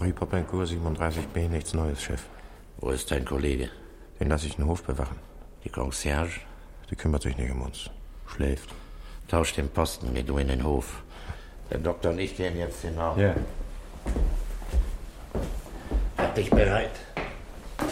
Rue Popincourt 37b, nichts Neues, Chef. Wo ist dein Kollege? Den lasse ich den Hof bewachen. Die Concierge? Die kümmert sich nicht um uns. Schläft. Tausch den Posten, geh du in den Hof. Der Doktor und ich gehen jetzt hinauf. Ja. Halt dich bereit.